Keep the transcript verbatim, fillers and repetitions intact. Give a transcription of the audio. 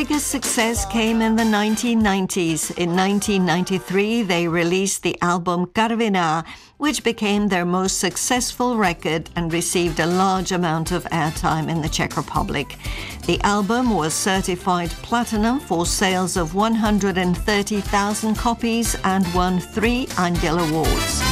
Biggest success came in the nineteen nineties. In nineteen ninety-three, they released the album Karviná, which became their most successful record and received a large amount of airtime in the Czech Republic. The album was certified platinum for sales of one hundred thirty thousand copies and won three Anděl Awards.